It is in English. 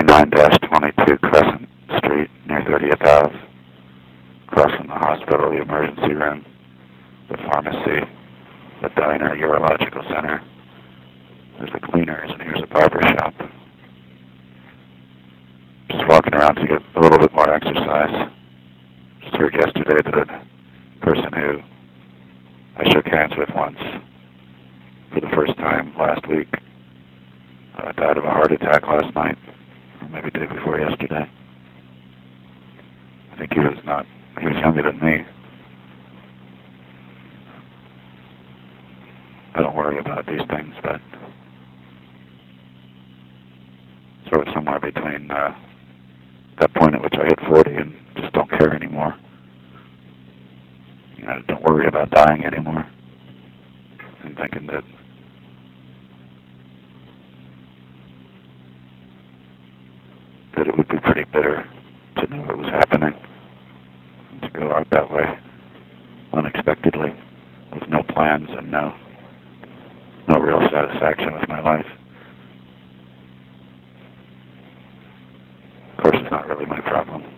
29-22 Crescent Street near 30th Ave, across from the hospital, the emergency room, the pharmacy, the diner, urological center. There's the cleaners, and here's a barber shop. Just walking around to get a little bit more exercise. Just heard yesterday that a person who I shook hands with once for the first time last week died of a heart attack last night, or maybe the day before yesterday. I think he was younger than me. I don't worry about these things, but sort of somewhere between that point at which I hit 40 and just don't care anymore. You know, don't worry about dying anymore. And thinking that it would be pretty bitter to know it was happening and to go out that way unexpectedly with no plans and no real satisfaction with my life. Of course, it's not really my problem.